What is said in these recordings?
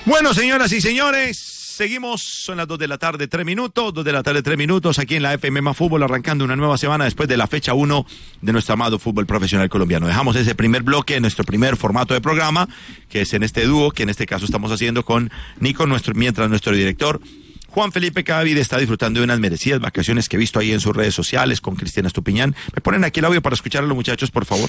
Bueno, señoras y señores, seguimos, son las 2 de la tarde, 3 minutos, 2 de la tarde, 3 minutos, aquí en la FM Más Fútbol, arrancando una nueva semana después de la fecha 1 de nuestro amado fútbol profesional colombiano. Dejamos ese primer bloque, nuestro primer formato de programa, que es en este dúo, que en este caso estamos haciendo con Nico, mientras nuestro director Juan Felipe Cadavid está disfrutando de unas merecidas vacaciones que he visto ahí en sus redes sociales con Cristiana Estupiñán. Me ponen aquí el audio para escuchar a los muchachos, por favor.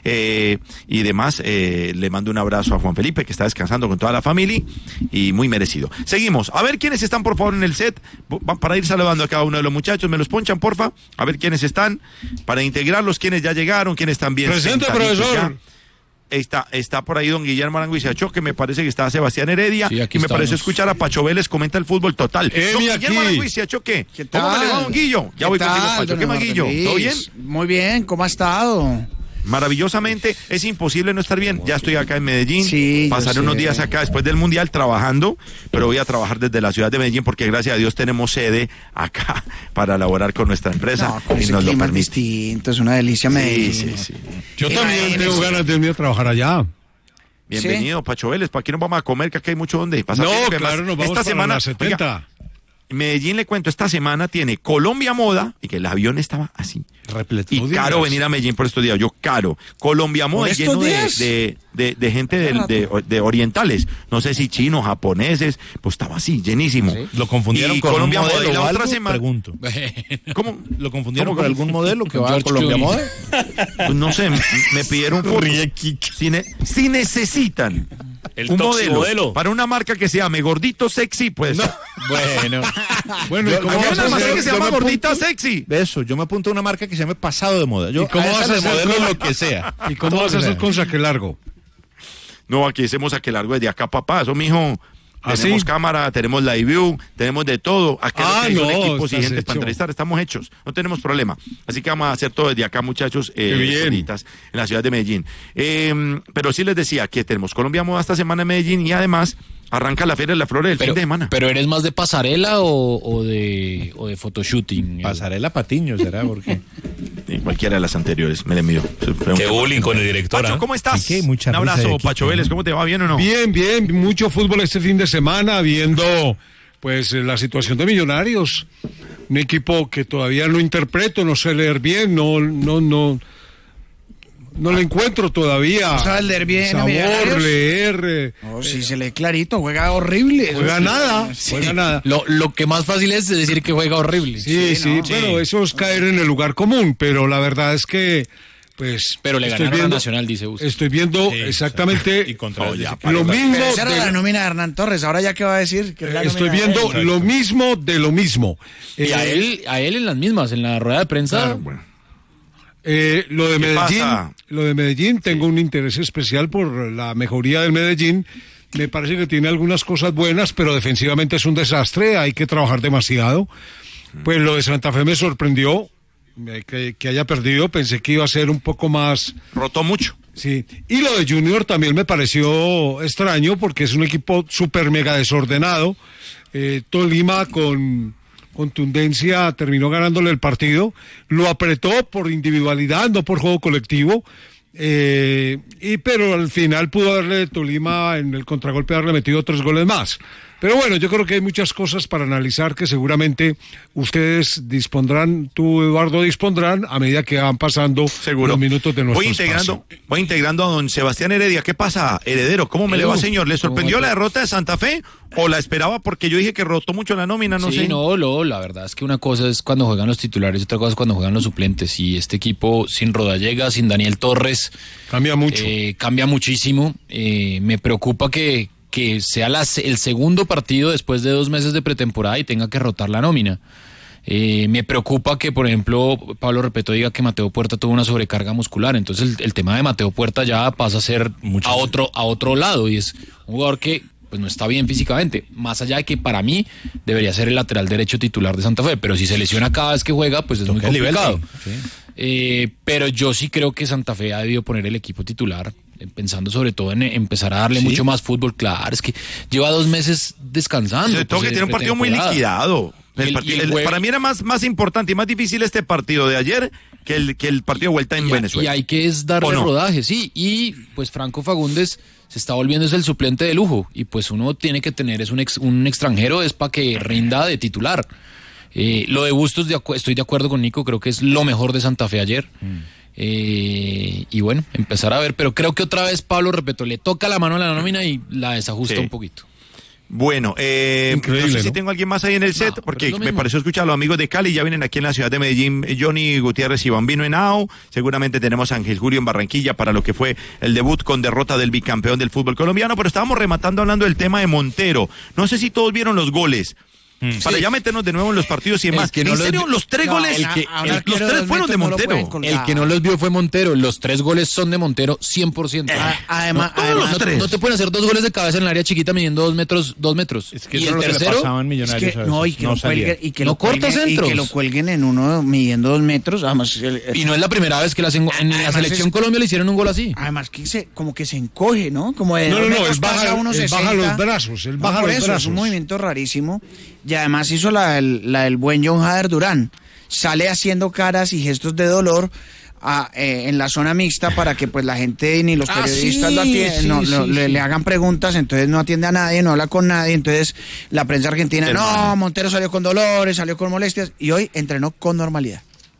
Y demás, le mando un abrazo a Juan Felipe, que está descansando con toda la familia y muy merecido. Seguimos. A ver quiénes están, por favor, en el set, para ir saludando a cada uno de los muchachos. Me los ponchan, porfa. A ver quiénes están, para integrarlos, quiénes ya llegaron, quiénes están bien. Presente, profesor. Ya. Está por ahí don Guillermo Arango y Siacho, que me parece que está Sebastián Heredia, sí, y me pareció escuchar a Pacho Vélez, comenta el fútbol total. Don Guillermo Arango y Siacho, ¿qué? ¿Cómo me le va, don Guillo? Ya voy contigo, Pacho. ¿Qué más, Guillo? ¿Todo bien? Muy bien, ¿cómo ha estado? Maravillosamente, es imposible no estar bien. Ya estoy acá en Medellín, sí, pasaré unos días acá después del Mundial trabajando, pero voy a trabajar desde la ciudad de Medellín porque gracias a Dios tenemos sede acá para elaborar con nuestra empresa y nos lo permite. Es distinto, es una delicia Medellín. Sí. Yo también tengo ganas de venir a trabajar allá. Bienvenido, ¿sí? Pacho Vélez, ¿para qué nos vamos a comer? Que acá hay mucho donde pasar. No, claro, nos vamos esta para semana, las 70. Oiga, Medellín, le cuento, esta semana tiene Colombia Moda, y que el avión estaba así. Repleto. Y caro venir a Medellín por estos días, yo caro. Colombia Moda lleno de gente de orientales, no sé si chinos, japoneses, pues estaba así, llenísimo. ¿Sí? ¿Lo confundieron y con Colombia un modelo Moda, y la o otra algo? semana. Pregunto. ¿Cómo? ¿Lo confundieron con algún modelo que va a Colombia Moda? Pues no sé, me pidieron fotos. Si necesitan un modelo para una marca que se llame Gordito Sexy, pues. No. Bueno, ¿y cómo vas a hacer que se llama Gordita Sexy? Eso, yo me apunto a una marca que se llame Pasado de Moda. ¿Y cómo vas a hacer modelo lo que sea? ¿Y cómo vas a hacer con saque largo? No, aquí hacemos saque largo desde acá, papá. Eso, mijo. Tenemos cámara, tenemos live view, tenemos de todo. Acá hay equipos y gente para entrevistar, estamos hechos, no tenemos problema. Así que vamos a hacer todo desde acá, muchachos, en la ciudad de Medellín. Pero sí les decía que tenemos Colombia Moda esta semana en Medellín y además arranca la Feria de la Flor del fin de semana. ¿Pero eres más de pasarela o de photoshooting? Pasarela Patiño, ¿será? Porque cualquiera de las anteriores, me le mido. Qué bullying con el director. Pacho, ¿cómo estás? Sí, un abrazo, Pacho Vélez, ¿cómo te va? ¿Bien o no? Bien, mucho fútbol este fin de semana, viendo pues la situación de Millonarios, un equipo que todavía no interpreto, no sé leer bien, no le encuentro todavía. ¿No sabes leer bien? Sabor, leer. Sí, se lee clarito, juega horrible. Juega nada. Lo que más fácil es decir que juega horrible. Sí, pero eso es caer en el lugar común, pero la verdad es que pues pero le ganaron a Nacional, dice usted. Estoy viendo exactamente y contra lo mismo. Pero esa era la nómina de Hernán Torres, ahora ya qué va a decir. Que estoy viendo lo mismo de lo mismo. Y a él en las mismas, en la rueda de prensa. Claro, bueno. Lo de Medellín, tengo un interés especial por la mejoría del Medellín. Me parece que tiene algunas cosas buenas, pero defensivamente es un desastre, hay que trabajar demasiado. Pues lo de Santa Fe me sorprendió, que haya perdido, pensé que iba a ser un poco más... Rotó mucho. Sí, y lo de Junior también me pareció extraño, porque es un equipo súper mega desordenado. Tolima con contundencia terminó ganándole el partido, lo apretó por individualidad, no por juego colectivo, pero al final pudo haberle Tolima en el contragolpe haberle metido 3 goles más. Pero bueno, yo creo que hay muchas cosas para analizar que seguramente ustedes dispondrán, tú, Eduardo, dispondrán a medida que van pasando los minutos de nuestro espacio. Voy integrando a don Sebastián Heredia. ¿Qué pasa, heredero? ¿Cómo me le va, señor? ¿Le sorprendió la derrota de Santa Fe o la esperaba porque yo dije que rotó mucho la nómina? No sé. La verdad es que una cosa es cuando juegan los titulares y otra cosa es cuando juegan los suplentes. Y este equipo sin Rodallega, sin Daniel Torres... Cambia mucho. Cambia muchísimo. Me preocupa que sea el segundo partido después de 2 meses de pretemporada y tenga que rotar la nómina. Me preocupa que, por ejemplo, Pablo Repeto diga que Mateo Puerta tuvo una sobrecarga muscular. Entonces el tema de Mateo Puerta ya pasa a ser a otro lado, y es un jugador que pues no está bien físicamente, más allá de que para mí debería ser el lateral derecho titular de Santa Fe, pero si se lesiona cada vez que juega, pues es muy complicado. Pero yo sí creo que Santa Fe ha debido poner el equipo titular, pensando sobre todo en empezar a darle mucho más fútbol. Claro, es que lleva 2 meses descansando. Sobre todo que tiene un partido muy liquidado. Para mí era más importante y más difícil este partido de ayer que el partido de vuelta en Venezuela. Y hay que darle rodaje, sí. Y pues Franco Fagundes se está volviendo el suplente de lujo. Y pues uno tiene que tener un extranjero es para que rinda de titular. Lo de Bustos, estoy de acuerdo con Nico, creo que es lo mejor de Santa Fe ayer. Y bueno, empezar a ver. Pero creo que otra vez Pablo, repito, le toca la mano a la nómina y la desajusta un poquito. Bueno, Increíble, no sé si ¿no? tengo alguien más ahí en el set, porque me pareció escuchar a los amigos de Cali, ya vienen aquí en la ciudad de Medellín, Johnny Gutiérrez y Bambino Henao, seguramente tenemos a Ángel Julio en Barranquilla para lo que fue el debut con derrota del bicampeón del fútbol colombiano, pero estábamos rematando hablando del tema de Montero. No sé si todos vieron los goles. Para ya meternos de nuevo en los partidos y demás. ¿En serio? Los tres goles, los tres fueron de Montero. El que no los vio fue Montero. Los 3 goles son de Montero 100%. Además, No te pueden hacer 2 goles de cabeza en el área chiquita midiendo 2 metros. Es que y eso el es lo que le tercero, pasaba en Millonarios es que, a no, y veces, que lo salía. cuelguen, y que No lo corta cuelguen, y centros. que lo cuelguen en uno midiendo 2 metros. Además, y no es la primera vez que en la Además selección Colombia le hicieron un gol así. además que como que se encoge, ¿no? Como de No, 2 él metros pasa a unos baja 60. los brazos, él baja por los eso, brazos. es un movimiento rarísimo. Y además hizo la del buen John Hader Durán. Sale haciendo caras y gestos de dolor en la zona mixta para que pues la gente ni los periodistas le hagan preguntas, entonces no atiende a nadie, no habla con nadie, entonces la prensa argentina, Montero salió con dolores, salió con molestias y hoy entrenó con normalidad.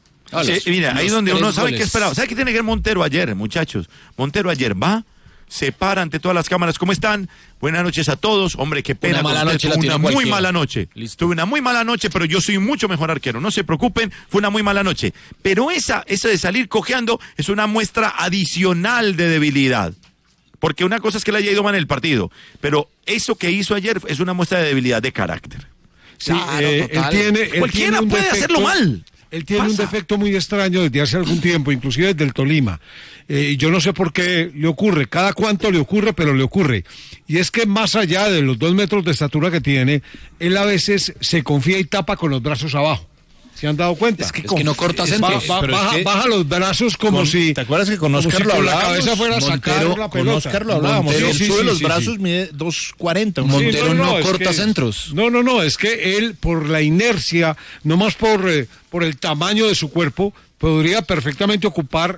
Mira, ahí donde uno sabe goles. qué esperaba. ¿Sabe qué tiene que ver Montero ayer, muchachos? Montero ayer va, se para ante todas las cámaras. ¿Cómo están? Buenas noches a todos. Hombre, qué pena. Una mala noche la Tuve tiene una muy cualquiera. mala noche. Listo. Tuve una muy mala noche, pero yo soy mucho mejor arquero. No se preocupen, fue una muy mala noche. Pero esa de salir cojeando es una muestra adicional de debilidad. Porque una cosa es que le haya ido mal en el partido, pero eso que hizo ayer es una muestra de debilidad de carácter. Sí, Claro, él total. tiene Cualquiera un puede hacerlo mal. Él tiene un Pasa. defecto muy extraño desde hace algún tiempo, inclusive desde el Tolima. Yo no sé por qué le ocurre, cada cuánto le ocurre, pero le ocurre. Y es que más allá de los 2 metros de estatura que tiene, él a veces se confía y tapa con los brazos abajo. ¿Se han dado cuenta? Es que no corta centros. pero es que- baja los brazos como si... ¿Te acuerdas que con como Oscar si lo con la hablábamos? cabeza fuera a sacar la Con pelota. Oscar lo hablábamos. Montero, Él sí, sube sí, los sí, brazos, sí. mide 2.40. Sí, Montero no es corta que- centros. No, es que él, por la inercia, no más por el tamaño de su cuerpo, podría perfectamente ocupar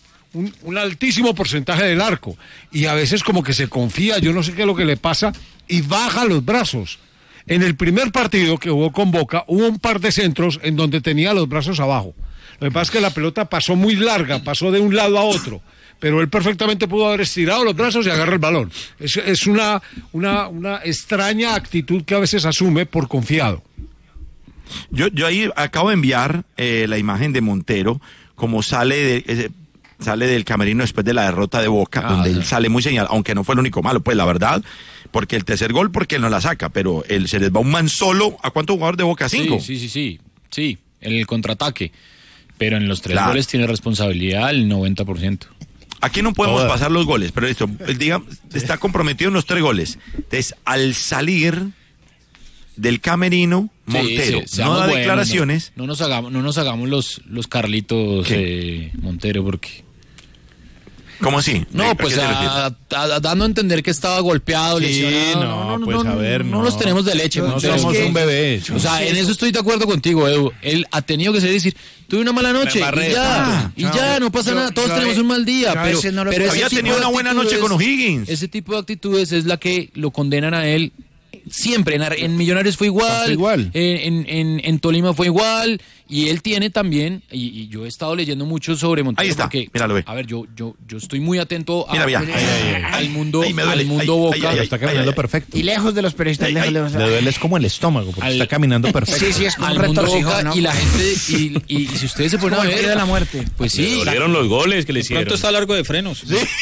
un altísimo porcentaje del arco. Y a veces como que se confía, yo no sé qué es lo que le pasa, y baja los brazos. En el primer partido que jugó con Boca, hubo un par de centros en donde tenía los brazos abajo. Lo que pasa es que la pelota pasó muy larga, pasó de un lado a otro. Pero él perfectamente pudo haber estirado los brazos y agarrar el balón. Es una extraña actitud que a veces asume por confiado. Yo ahí acabo de enviar la imagen de Montero, como sale del camerino después de la derrota de Boca, donde él sale muy señalado, aunque no fue el único malo, pues la verdad, porque el tercer gol, porque él no la saca, pero él se les va un man solo. ¿A cuántos jugadores de Boca? 5. Sí, en el contraataque. Pero en los 3 Claro. goles tiene responsabilidad el 90%. Aquí no podemos pasar los goles, pero esto, digamos, está comprometido en los 3 goles. Entonces, al salir del camerino, Montero, Sí, no seamos da buenos, declaraciones. No nos hagamos los Carlitos Montero, porque... ¿Cómo así? No, ¿A pues qué se refiere? dando a entender que estaba golpeado, Sí, lesionado. no, pues, a ver, no no. los tenemos de leche. No Montero. somos un bebé. O sea, en eso estoy de acuerdo contigo, Edu. Él ha tenido que decir, tuve una mala noche, embarré, y ya, no pasa nada, todos tenemos un mal día. yo a Pero, veces no lo- pero ese Había tipo tenido de una buena noche con O'Higgins. Ese tipo de actitudes es la que lo condenan a él. Siempre, en Millonarios fue igual, Pasó igual. En Tolima fue igual, y él tiene también, y yo he estado leyendo mucho sobre Montero. Ahí está, porque, míralo, ve. a ver, yo estoy muy atento Mira. al mundo, Ay, me duele. al mundo Ay, Boca. ay, ay, Está caminando perfecto. Y lejos de los periodistas, lejos de los... Le duele es como el estómago, porque Al- está caminando perfecto. Sí, es como un Al mundo retorcijón, Boca, ¿no? y la gente, y si ustedes se ponen a Como el ver, frío de la muerte. pues Le sí, dolieron los goles que le hicieron. Pronto está largo de frenos.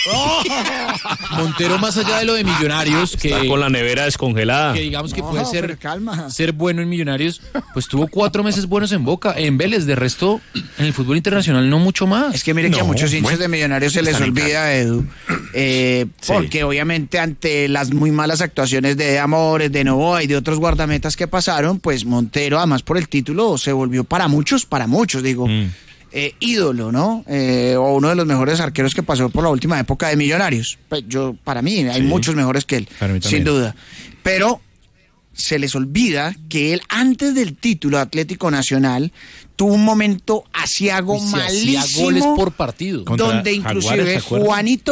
Montero, más allá de lo de Millonarios, Está con la nevera descongelada. que digamos que No, puede pero calma. ser bueno en Millonarios, pues tuvo 4 meses buenos en Boca, en Vélez, de resto en el fútbol internacional no mucho más. Es que mire que a muchos hinchas de Millonarios se les están en olvida, Edu, porque obviamente ante las muy malas actuaciones de Amores, de Novoa y de otros guardametas que pasaron, pues Montero, además por el título, se volvió para muchos, digo, ídolo, ¿no? O uno de los mejores arqueros que pasó por la última época de Millonarios. Pues para mí, hay muchos mejores que él, Para mí también. sin duda. Pero se les olvida que él, antes del título de Atlético Nacional, tuvo un momento asiago malísimo. Hacía goles por partido. Donde inclusive Jaguares, ¿se acuerdan?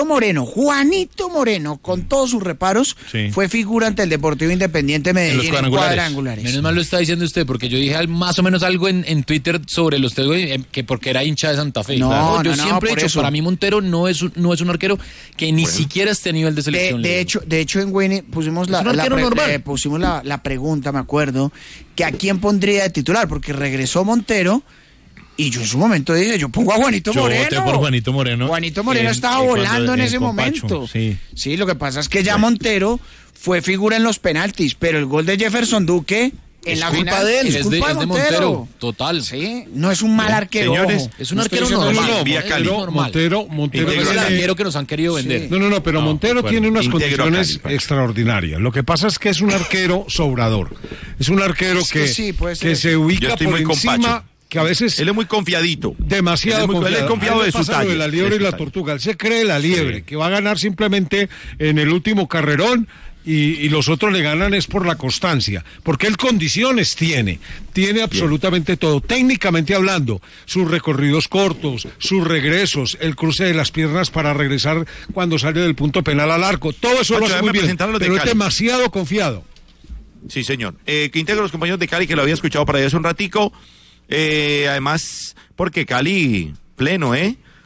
Juanito Moreno, con todos sus reparos, Sí. fue figura ante el Deportivo Independiente Medellín en cuadrangulares. Menos mal lo está diciendo usted, porque yo dije más o menos algo en Twitter sobre los tres goles, que porque era hincha de Santa Fe. No, yo no, siempre he por dicho, eso. para mí Montero no es un arquero que ni siquiera esté a nivel de selección. De hecho, en Winnie pusimos Es un arquero normal. pusimos la pregunta, me acuerdo, que a quién pondría de titular, porque regresó Montero. Y yo en su momento dije, yo pongo a Juanito Moreno. Voté por Juanito Moreno. Juanito Moreno estaba volando en ese momento. Sí, lo que pasa es que ya Montero fue figura en los penaltis, pero el gol de Jefferson Duque en la final Es de Montero, total. Sí, no es un mal arquero. Señores, ojo. Es un No estoy arquero diciendo normal. eso. Vía Cali. Montero Es el tiene- arquero que nos han querido vender. No, pero Montero de acuerdo. tiene unas Integro condiciones Cali, extraordinarias. Lo que pasa es que es un arquero sobrador. Es un arquero Es que sí, puede ser. que se Yo ubica estoy por muy con encima, Pacho. que a veces Él es muy confiadito. demasiado Él es confiado A él de le su pasa lo talla. de la liebre de y su la talla. tortuga. Él se cree la liebre, que va a ganar simplemente en el último carrerón. Y los otros le ganan es por la constancia, porque él condiciones tiene absolutamente todo, técnicamente hablando, sus recorridos cortos, sus regresos, el cruce de las piernas para regresar cuando sale del punto penal al arco, todo eso lo Pacho, hace déjame muy bien, presentar a los de pero es Cali. demasiado confiado. Sí, señor. Que integro a los compañeros de Cali, que lo había escuchado por ahí hace un ratico. Además, porque Cali, pleno,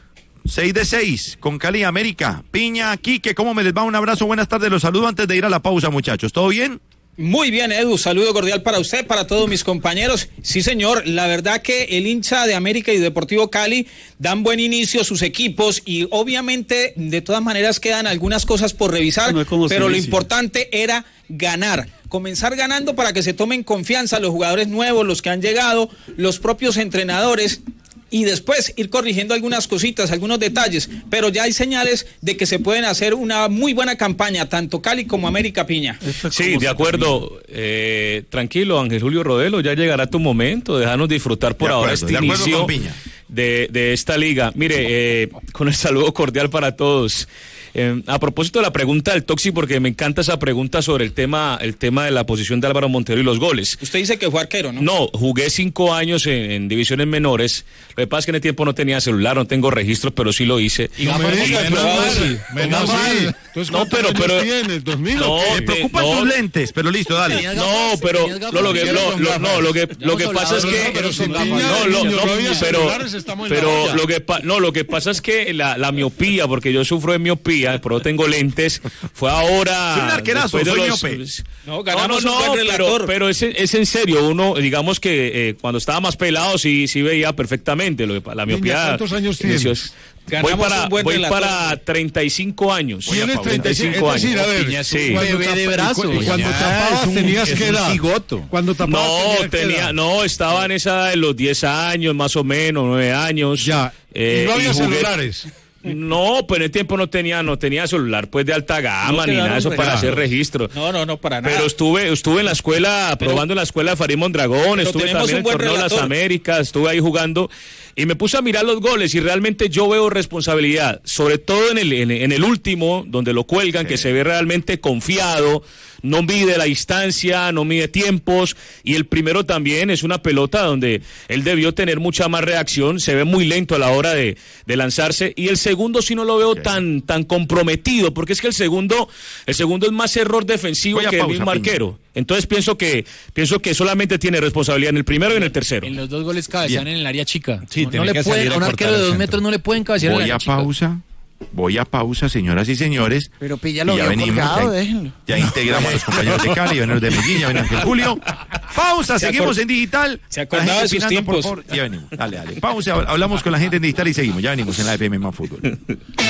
6 de 6, con Cali América. Piña, Quique, ¿cómo me les va? Un abrazo, buenas tardes, los saludo antes de ir a la pausa, muchachos. ¿Todo bien? Muy bien, Edu, saludo cordial para usted, para todos mis compañeros. Sí, señor, la verdad que el hincha de América y Deportivo Cali dan buen inicio a sus equipos y obviamente de todas maneras quedan algunas cosas por revisar, pero lo importante era ganar. Comenzar ganando para que se tomen confianza los jugadores nuevos, los que han llegado, los propios entrenadores. Y después ir corrigiendo algunas cositas, algunos detalles, pero ya hay señales de que se pueden hacer una muy buena campaña, tanto Cali como América Piña. Sí, de acuerdo. Tranquilo, Ángel Julio Rodelo, ya llegará tu momento. Déjanos disfrutar por De ahora acuerdo, este de acuerdo inicio con Piña. de esta liga. Mire, con el saludo cordial para todos. A propósito de la pregunta del Toxi, porque me encanta esa pregunta sobre el tema de la posición de Álvaro Montero y los goles. Usted dice que fue arquero, ¿no? No, jugué 5 años en divisiones menores. Lo que pasa es que en ese tiempo no tenía celular, no tengo registros, pero sí lo hice. Menos mal. Entonces, No, ¿cuántos pero- años tienes? ¿2000 o No, qué? Me preocupan no. tus lentes, pero listo, dale. No, pero lo que pasa es que pero sin no, niños, no, niños, no, no había pero celulares, estamos en la pero olla. lo que pasa es que la miopía, porque yo sufro de miopía, pero tengo lentes, fue ahora Soy un arquerazo, después de soy los- miope. No, ganamos un buen pero, relator. pero es en serio, uno, digamos que cuando estaba más pelado sí veía perfectamente la miopía. ¿cuántos años tienes? Ganamos un buen voy relator. para 35 años. Tienes 35 años. es decir, a ver, Piña es un Sí. bebé de brazo. Cuando Ya, tapabas es un- tenías es que un edad. cigoto. Cuando tapabas Estaba en esa de los 10 años, más o menos, 9 años. Ya, y no había jugué- celulares. No, pues en el tiempo no tenía celular pues de alta gama te ni nada de daban eso para regalos. hacer registro. No, para nada. Pero estuve en la escuela, probando en la escuela de Farid Mondragón, pero estuve tenemos también en un el buen torneo de las relator. Américas, estuve ahí jugando y me puse a mirar los goles y realmente yo veo responsabilidad, sobre todo en el último, donde lo cuelgan, que se ve realmente confiado, no mide la distancia, no mide tiempos, y el primero también es una pelota donde él debió tener mucha más reacción, se ve muy lento a la hora de lanzarse, y el segundo sí no lo veo tan comprometido, porque es que el segundo es más error defensivo Voy a que el pausa, mismo Piña. arquero. Entonces pienso que solamente tiene responsabilidad en el primero y en el tercero. En los dos goles cabecean en el área chica. Sí, no tiene le que pueden, salir a a un cortar arquero de al 2 centro. metros no le pueden cabecear en el Voy área a pausa, señoras y señores. Pero Pilla Y lo ya vio venimos, colgado, ya- déjenlo. Ya integramos a los compañeros de Cali, ya vienen los de Medellín, ya viene Ángel Julio. Pausa, seguimos en digital. se acordaba La gente de sus opinando, por tiempos. favor. Ya venimos, dale. Pausa, hablamos con la gente en digital y seguimos. Ya venimos en la FM Más Fútbol.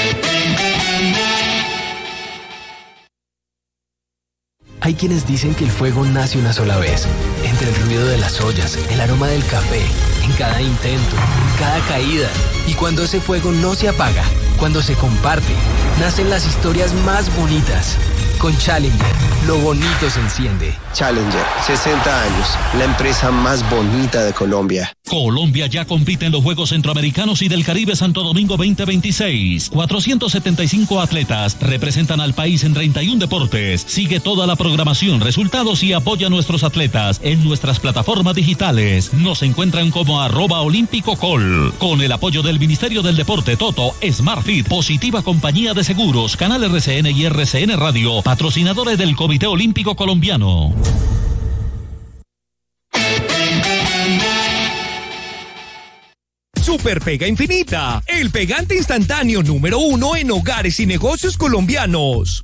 Hay quienes dicen que el fuego nace una sola vez, entre el ruido de las ollas, el aroma del café, en cada intento, en cada caída. Y cuando ese fuego no se apaga, cuando se comparte, nacen las historias más bonitas. Con Challenger, lo bonito se enciende. Challenger, 60 años, la empresa más bonita de Colombia. Colombia ya compite en los Juegos Centroamericanos y del Caribe Santo Domingo 2026. 475 atletas representan al país en 31 deportes. Sigue toda la programación, resultados y apoya a nuestros atletas en nuestras plataformas digitales. Nos encuentran como @olímpicocol. Con el apoyo del Ministerio del Deporte, Toto, SmartFit, Positiva Compañía de Seguros, Canal RCN y RCN Radio, patrocinadores del Comité Olímpico Colombiano. Super Pega Infinita, el pegante instantáneo número 1 en hogares y negocios colombianos.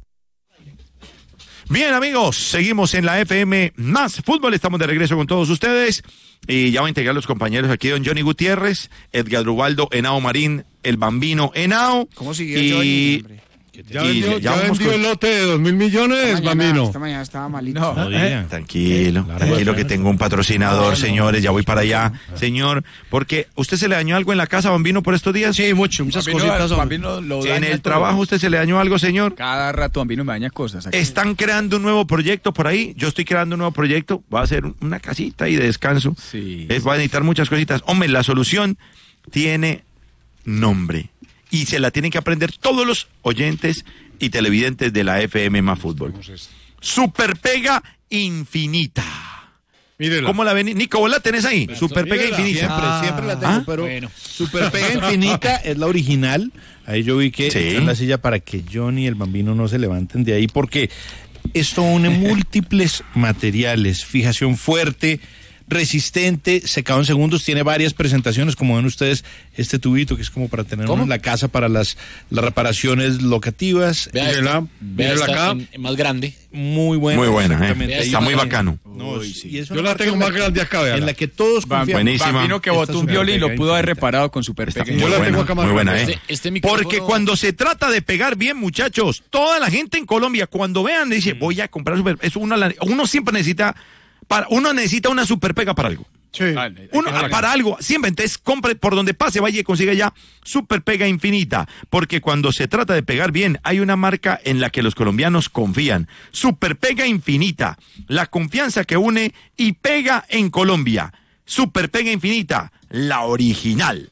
Bien, amigos, seguimos en la FM Más Fútbol, estamos de regreso con todos ustedes y ya va a integrar los compañeros aquí, don Johnny Gutiérrez, Edgar Ubaldo, Henao Marín, el Bambino Henao. ¿Cómo siguió Johnny, hombre? Ya vendió el lote de 2.000 millones, Bambino. Esta mañana estaba malito. Tranquilo que tengo un patrocinador, señores, ya voy para allá, señor, porque ¿usted se le dañó algo en la casa, Bambino, por estos días? Sí, muchas cositas. Bambino en el trabajo, ¿usted se le dañó algo, señor? Cada rato Bambino me daña cosas. Aquí. Están creando un nuevo proyecto por ahí, yo estoy creando un nuevo proyecto, va a ser una casita ahí de descanso, va a necesitar muchas cositas. Hombre, la solución tiene nombre. Y se la tienen que aprender todos los oyentes y televidentes de la FM Más Fútbol. Super Pega Infinita. Mírela. ¿Cómo la ven? Nico, ¿vos la tenés ahí? Super Pega Infinita. Siempre la tengo, pero bueno. Super Pega Infinita es la original. Ahí yo vi que en la silla para que Johnny y el Bambino no se levanten de ahí, porque esto une múltiples materiales, fijación fuerte, resistente, secado en segundos, tiene varias presentaciones, como ven ustedes, este tubito que es como para tenerlo en la casa para las reparaciones locativas. Mírala acá. Más grande. Muy buena. Muy buena, está muy bacano. Yo la tengo más grande acá, vean. En la que todos confiamos. Buenísima. Bambino que botó un violín lo pudo haber reparado con Super Pega. Yo la tengo acá más muy buena, Porque cuando se trata de pegar bien, muchachos, toda la gente en Colombia, cuando vean, dice, voy a comprar Super Pega. Uno siempre necesita una super pega para algo. Sí. Para algo, siempre. Entonces compre por donde pase, vaya y consiga ya Super Pega Infinita. Porque cuando se trata de pegar bien, hay una marca en la que los colombianos confían. Super Pega Infinita. La confianza que une y pega en Colombia. Super Pega Infinita, la original.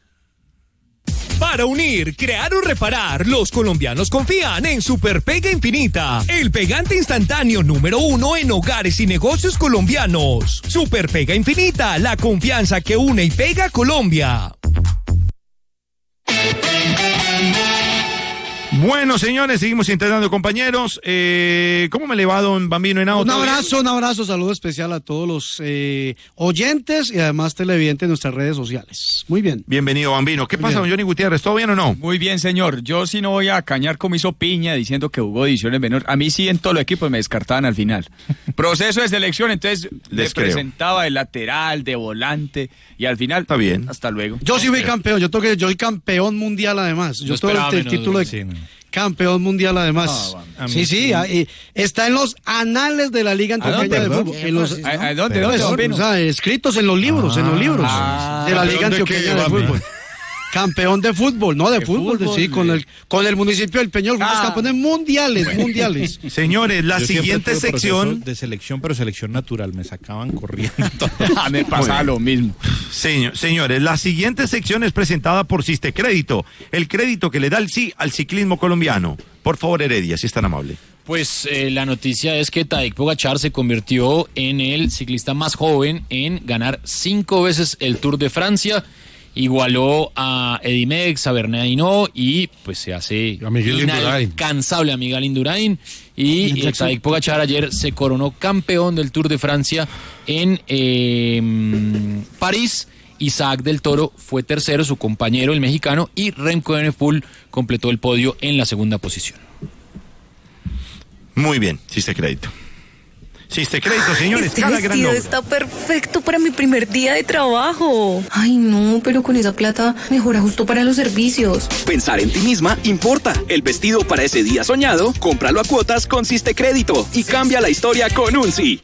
Para unir, crear o reparar, los colombianos confían en Super Pega Infinita, el pegante instantáneo número 1 en hogares y negocios colombianos. Super Pega Infinita, la confianza que une y pega a Colombia. Bueno, señores, seguimos intentando, compañeros. ¿Cómo me le va, don Bambino Henao? Un abrazo, saludo especial a todos los oyentes y además televidentes de nuestras redes sociales. Muy bien. Bienvenido, Bambino. ¿Qué pasa, don Johnny Gutiérrez? ¿Todo bien o no? Muy bien, señor. Yo sí no voy a cañar como hizo Piña diciendo que jugó ediciones menores. A mí sí en todos los equipos me descartaban al final. Proceso de selección, entonces me presentaba de lateral, de volante y al final. Está bien. Hasta luego. Yo sí fui campeón. Yo soy campeón mundial además. Yo tengo el título de campeón mundial además. Está en los anales de la Liga Antioqueña de Fútbol. ¿Dónde? Escritos en los libros, de la Liga Antioqueña de Fútbol. Campeón de fútbol, no de fútbol, sí, con el municipio del Peñol, fuimos campeones mundiales. Señores, la siguiente sección de selección, pero selección natural, me sacaban corriendo. Me pasaba lo mismo. Señores, la siguiente sección es presentada por Siste Crédito, el crédito que le da el sí al ciclismo colombiano. Por favor, Heredia, si es tan amable. Pues la noticia es que Tadej Pogačar se convirtió en el ciclista más joven en ganar 5 veces el Tour de Francia. Igualó a Eddy Merckx, a Bernard Hinault y pues se hace inalcanzable a Miguel Indurain. Y Tadej Pogačar ayer se coronó campeón del Tour de Francia en París. Isaac del Toro fue tercero, su compañero el mexicano, y Remco Evenepoel completó el podio en la segunda posición. Muy bien, Siste Crédito. Siste Crédito, señores. Este vestido está perfecto para mi primer día de trabajo. Ay, no, pero con esa plata mejora justo para los servicios. Pensar en ti misma importa. El vestido para ese día soñado, cómpralo a cuotas con Siste Crédito y cambia la historia con un sí.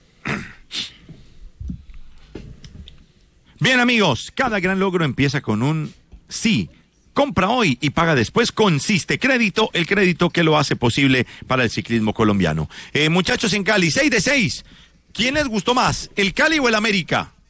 Bien, amigos, cada gran logro empieza con un sí. Compra hoy y paga después con Siste Crédito, el crédito que lo hace posible para el ciclismo colombiano. Muchachos en Cali, 6 de 6. ¿Quién les gustó más, el Cali o el América?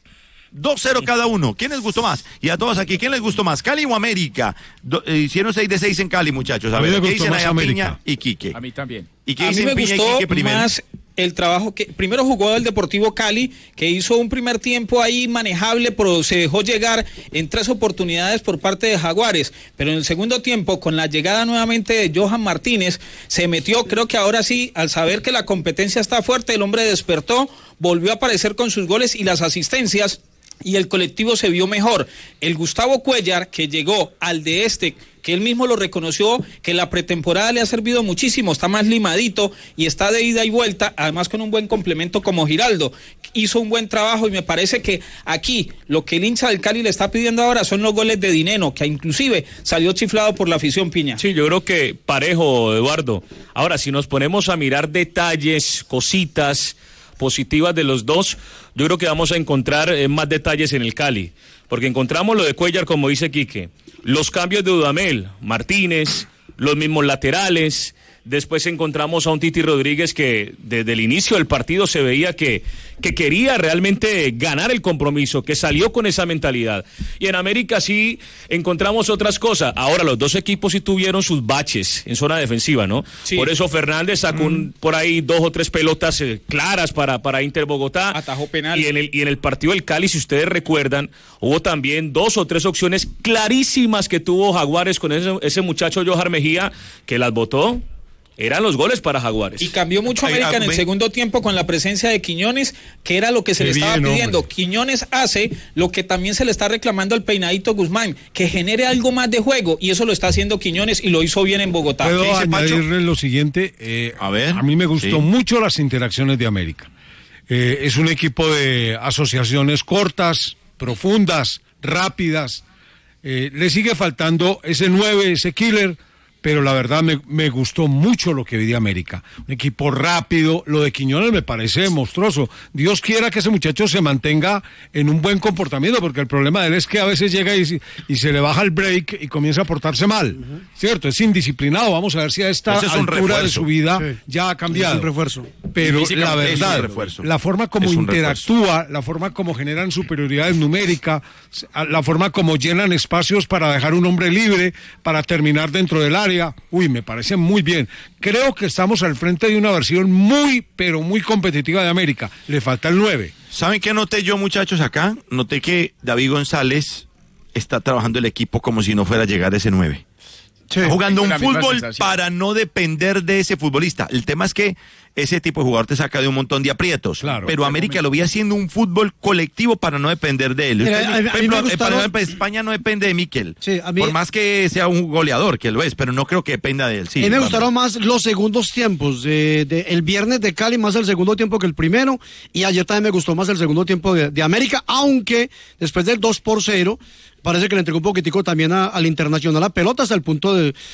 2-0 cada uno. ¿Quién les gustó más? Y a todos aquí, ¿quién les gustó más? ¿Cali o América? Hicieron 6-6 en Cali, muchachos. A ver, ¿qué dicen ahí Piña y Quique? A mí también. ¿Y qué a mí dicen me Piña y gustó Quique primero? más el trabajo que primero jugó el Deportivo Cali, que hizo un primer tiempo ahí manejable, pero se dejó llegar en 3 oportunidades por parte de Jaguares, pero en el segundo tiempo, con la llegada nuevamente de Johan Martínez, se metió, creo que ahora sí, al saber que la competencia está fuerte, el hombre despertó, volvió a aparecer con sus goles y las asistencias, y el colectivo se vio mejor. El Gustavo Cuéllar, que llegó al de que él mismo lo reconoció, que la pretemporada le ha servido muchísimo, está más limadito y está de ida y vuelta, además con un buen complemento como Giraldo. Hizo un buen trabajo y me parece que aquí lo que el hincha del Cali le está pidiendo ahora son los goles de Dineno, que inclusive salió chiflado por la afición, Piña. Sí, yo creo que parejo, Eduardo. Ahora, si nos ponemos a mirar detalles, cositas positivas de los dos, yo creo que vamos a encontrar más detalles en el Cali, porque encontramos lo de Cuéllar, como dice Quique, los cambios de Dudamel, Martínez, los mismos laterales. Después encontramos a un Titi Rodríguez que desde el inicio del partido se veía que quería realmente ganar el compromiso, que salió con esa mentalidad. Y en América sí encontramos otras cosas. Ahora los dos equipos sí tuvieron sus baches en zona defensiva, ¿no? Sí. Por eso Fernández sacó por ahí 2 o 3 pelotas claras para Inter Bogotá. Atajó penal. Y en el partido del Cali, si ustedes recuerdan, hubo también 2 o 3 opciones clarísimas que tuvo Jaguares con ese muchacho Johar Mejía, que las botó. Eran los goles para Jaguares. Y cambió mucho América en el segundo tiempo con la presencia de Quiñones, que era lo que se le estaba pidiendo. Hombre. Quiñones hace lo que también se le está reclamando al Peinadito Guzmán, que genere algo más de juego, y eso lo está haciendo Quiñones y lo hizo bien en Bogotá. Puedo añadirle lo siguiente, a mí me gustó mucho las interacciones de América. Es un equipo de asociaciones cortas, profundas, rápidas. Le sigue faltando ese 9, ese killer, pero la verdad me gustó mucho lo que vi de América. Un equipo rápido, lo de Quiñones me parece monstruoso. Dios quiera que ese muchacho se mantenga en un buen comportamiento, porque el problema de él es que a veces llega y se le baja el break y comienza a portarse mal, ¿cierto? Es indisciplinado. Vamos a ver si a esta altura de su vida ya ha cambiado. Es un refuerzo. Pero la verdad, la forma como interactúa, la forma como generan superioridades numéricas, la forma como llenan espacios para dejar un hombre libre, para terminar dentro del área, me parece muy bien. Creo que estamos al frente de una versión muy, pero muy competitiva de América. Le falta el 9. ¿Saben qué noté yo, muchachos, acá? Noté que David González está trabajando el equipo como si no fuera a llegar ese 9. Sí, jugando un fútbol para no depender de ese futbolista. El tema es que ese tipo de jugador te saca de un montón de aprietos. Claro, pero América lo vi haciendo un fútbol colectivo para no depender de él. España no depende de Mikel. Sí, por más que sea un goleador, que lo es, pero no creo que dependa de él. Sí, a mí me gustaron más los segundos tiempos. El viernes de Cali, más el segundo tiempo que el primero. Y ayer también me gustó más el segundo tiempo de América, aunque después del 2-0, parece que le entregó un poquitico también al Internacional la pelota hasta el punto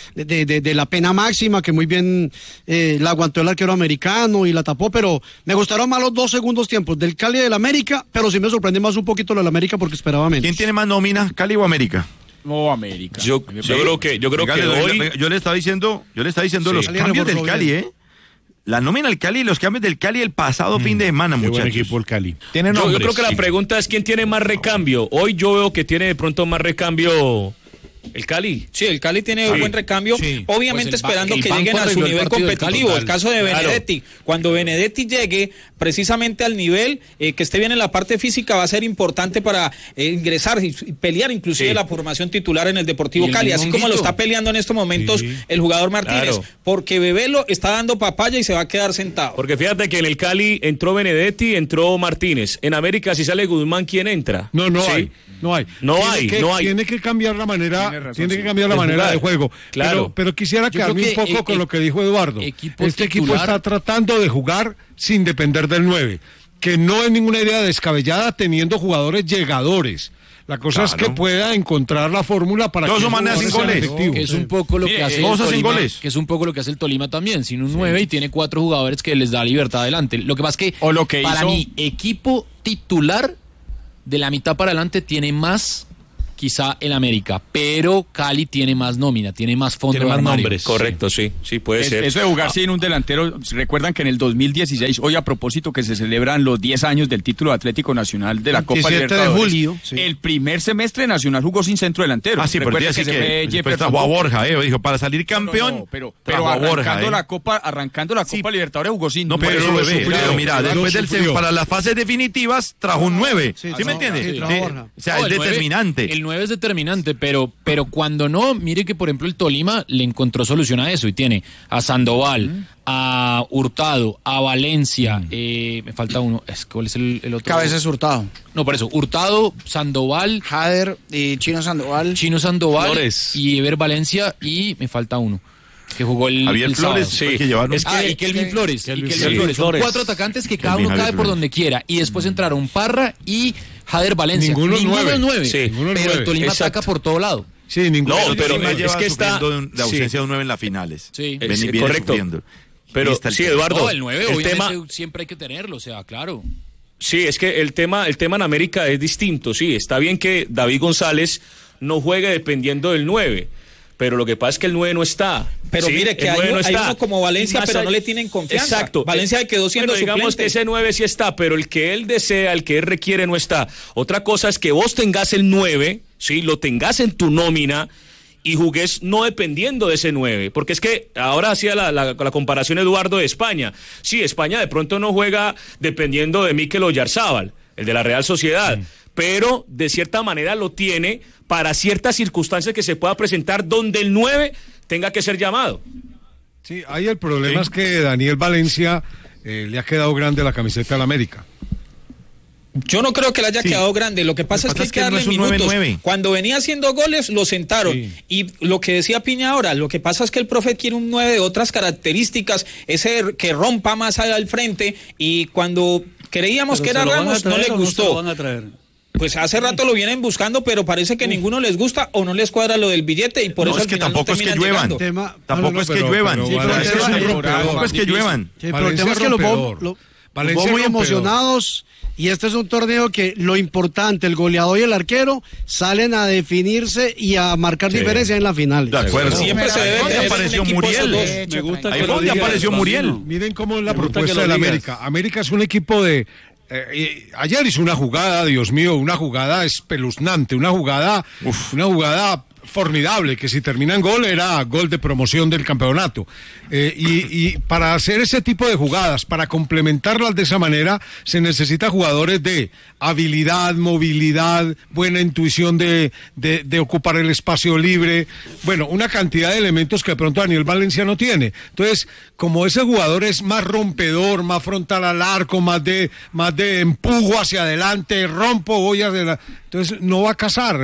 de la pena máxima, que muy bien la aguantó el arquero americano y la tapó, pero me gustaron más los 2 segundos tiempos del Cali y del América, pero sí me sorprende más un poquito lo del América porque esperaba menos. ¿Quién tiene más nómina, Cali o América? No, América. Yo creo que hoy... Yo le estaba diciendo los cambios del Cali, La nómina del Cali y los cambios del Cali el pasado fin de semana, muchachos. Buen equipo el Cali. Yo creo que la pregunta es quién tiene más recambio. Hoy yo veo que tiene de pronto más recambio el Cali. Sí, el Cali tiene un buen recambio, obviamente pues esperando que lleguen a su nivel competitivo. El caso de Benedetti, cuando Benedetti llegue precisamente al nivel que esté bien en la parte física, va a ser importante para ingresar y pelear inclusive la formación titular en el Deportivo Cali, así como lo está peleando en estos momentos el jugador Martínez, porque Bebelo está dando papaya y se va a quedar sentado. Porque fíjate que en el Cali entró Benedetti, entró Martínez. En América, si sale Guzmán, ¿quién entra? No hay. Tiene que cambiar la manera. Tiene que cambiar la manera de juego. Claro. Pero quisiera quedarme un poco con lo que dijo Eduardo. Este equipo está tratando de jugar sin depender del 9, que no es ninguna idea descabellada teniendo jugadores llegadores. La cosa es que pueda encontrar la fórmula para que maneras sin goles. Que es un poco lo que hace el Tolima, que es un poco lo que hace el Tolima también, sin un 9 y tiene 4 jugadores que les da libertad adelante. Lo que pasa es que para mí equipo titular de la mitad para adelante tiene más quizá el América, pero Cali tiene más nómina, tiene más fondo de armario. Nombres. Correcto, sí puede ser. Eso de jugar sin un delantero, recuerdan que en el 2016, hoy a propósito que se celebran los 10 años del título Atlético Nacional de la Copa Libertadores, de julio, sí. El primer semestre Nacional jugó sin centro delantero. Sí, pero recuerda que después trajo a Borja, dijo, para salir campeón, pero arrancando la Copa Libertadores jugó sin. No, pero mira, después para las fases definitivas trajo un 9, ¿sí me entiendes? O sea, es determinante. El 9 es determinante, pero cuando no, mire que por ejemplo el Tolima le encontró solución a eso y tiene a Sandoval, a Hurtado, a Valencia, me falta uno, ¿cuál es el otro? Cabezas Hurtado. No, por eso, Hurtado, Sandoval, Jader y Chino Sandoval, Flores. Y Ever Valencia, y me falta uno que jugó el Flores, sábado. Sí. Y Kelvin Flores. Son 4 atacantes que cada uno cabe por donde quiera. Y después entraron Parra y Jader Valencia. Ninguno es 9. Sí. Pero el Tolima ataca por todo lado. Sí, ninguno. No, pero es que está de ausencia de un 9 en las finales. Sí, correcto. Pero sí, Eduardo. No, el 9 obviamente siempre hay que tenerlo, o sea, claro. Sí, es que el tema en América es distinto, sí. Está bien que David González no juegue dependiendo del 9. Pero lo que pasa es que el 9 no está. Pero ¿sí? mire que hay uno como Valencia, pero no le tienen confianza. Exacto. Valencia quedó siendo suplente. Digamos que ese 9 sí está, pero el que él desea, el que él requiere no está. Otra cosa es que vos tengas el 9, ¿sí? Lo tengas en tu nómina y jugues no dependiendo de ese 9. Porque es que ahora hacía la comparación Eduardo de España. Sí, España de pronto no juega dependiendo de Mikel Oyarzábal, el de la Real Sociedad. Pero de cierta manera lo tiene para ciertas circunstancias que se pueda presentar donde el 9 tenga que ser llamado. Sí, ahí el problema es que Daniel Valencia le ha quedado grande la camiseta del América. Yo no creo que le haya quedado grande. Lo que pasa es que hay que darle minutos. 9-9. Cuando venía haciendo goles, lo sentaron. Sí. Y lo que decía Piña ahora, lo que pasa es que el profe quiere un 9 de otras características, ese que rompa más al frente. Y cuando creíamos que era Ramos, no le gustó. Pues hace rato lo vienen buscando, pero parece que ninguno les gusta o no les cuadra lo del billete y por eso es que tampoco es que lluevan. Tampoco es que lluevan. Tampoco es que lluevan. Pero el tema es que los muy emocionados y este es un torneo que lo importante, el goleador y el arquero salen a definirse y a marcar diferencia en la final. De acuerdo. Siempre se debe tener apareció Muriel. Me gusta ahí donde apareció Muriel. Miren cómo es la propuesta del América. América es un equipo de ayer hizo una jugada, Dios mío, una jugada espeluznante, una jugada formidable, que si termina en gol era gol de promoción del campeonato. Y para hacer ese tipo de jugadas, para complementarlas de esa manera, se necesita jugadores de habilidad, movilidad, buena intuición de ocupar el espacio libre, bueno, una cantidad de elementos que de pronto Daniel Valencia no tiene. Entonces, como ese jugador es más rompedor, más frontal al arco, más de empujo hacia adelante, rompo, voy hacia adelante, entonces no va a casar.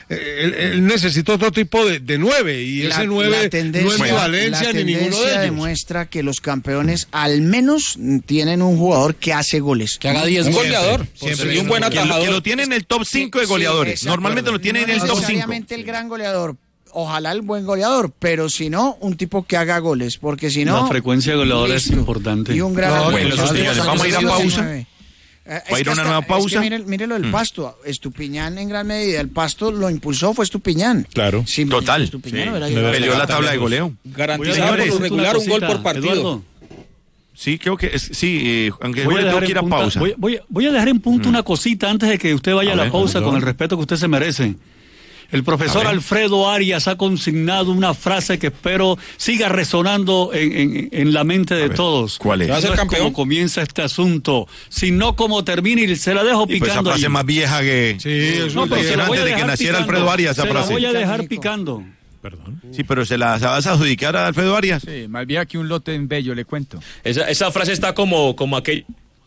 Él necesita otro tipo de 9 y ese 9 no es ni Valencia ni ninguno de ellos. Demuestra que los campeones al menos tienen un jugador que hace goles. Que haga 10 un goleador. Siempre. Y un buen atajador. Que lo tiene en el top 5 de goleadores. Normalmente lo tiene en el top 5. No necesariamente el gran goleador. Ojalá el buen goleador, pero si no, un tipo que haga goles, porque si no... La frecuencia de goleadores es importante. Y un gran bueno, vamos a ir a pausa. ¿Va a ir a una nueva pausa? Es que mire lo del Pasto. Estupiñán en gran medida. El Pasto lo impulsó, fue Estupiñán. Claro, sí, total. Peleó la tabla de goleo. Garantizado por lo regular un gol por partido. Eduardo. Sí, creo que sí, aunque tengo que ir a pausa. Voy a dejar en punto una cosita antes de que usted vaya a la pausa, con el respeto que usted se merece. El profesor Alfredo Arias ha consignado una frase que espero siga resonando en la mente de todos. ¿Cuál es? No es cómo comienza este asunto, sino cómo termina, y se la dejo picando. Pues esa frase ahí. Más vieja que... Sí, eso antes de que naciera Alfredo Arias, esa frase. Se la voy a dejar picando. Perdón. Sí, pero ¿se la vas a adjudicar a Alfredo Arias? Sí, más vieja que un lote en bello, le cuento. Esa frase está como aquel...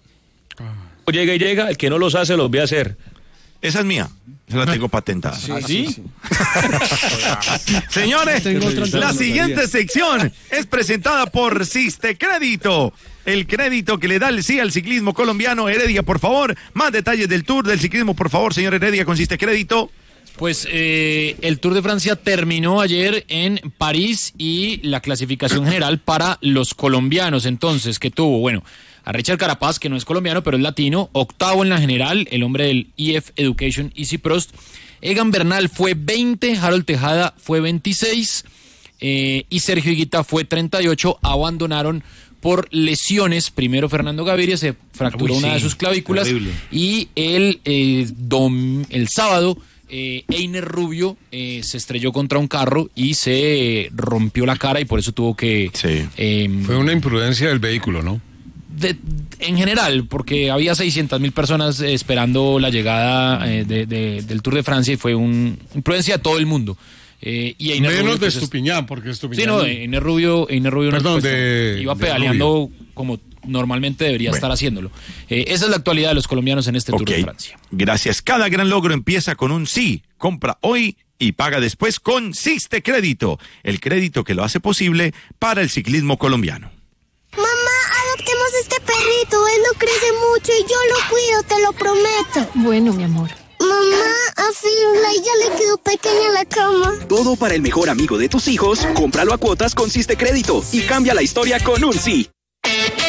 Llega y llega, el que no los hace los ve a hacer. Esa es mía. Esa la tengo patentada. ¿Sí? Señores, la siguiente sección es presentada por Siste Crédito. El crédito que le da el sí al ciclismo colombiano. Heredia, por favor. Más detalles del Tour del ciclismo, por favor, señor Heredia, con Siste Crédito. Pues el Tour de Francia terminó ayer en París y la clasificación general para los colombianos, entonces, que tuvo, bueno, a Richard Carapaz, que no es colombiano, pero es latino, octavo en la general, el hombre del EF Education Easy Prost. Egan Bernal fue 20, Harold Tejada fue 26 y Sergio Higuita fue 38. Abandonaron por lesiones. Primero Fernando Gaviria se fracturó una de sus clavículas, terrible. Y el sábado Einer Rubio se estrelló contra un carro y se rompió la cara y por eso tuvo que... fue una imprudencia del vehículo, ¿no? En general, porque había 600.000 personas esperando la llegada del Tour de Francia y fue una imprudencia de todo el mundo. Y menos Rubio, de Estupiñán, porque Estupiñán... Sí, no, Einer Rubio perdón, iba pedaleando como normalmente debería estar haciéndolo. Esa es la actualidad de los colombianos en este Tour de Francia. Gracias. Cada gran logro empieza con un sí. Compra hoy y paga después con Siste Crédito, el crédito que lo hace posible para el ciclismo colombiano. Mamá, adoptemos este perrito, él no crece mucho y yo lo cuido, te lo prometo. Bueno, mi amor. Mamá, a Firula ya le quedó pequeña la cama. Todo para el mejor amigo de tus hijos, cómpralo a cuotas con Siste Crédito y cambia la historia con un sí.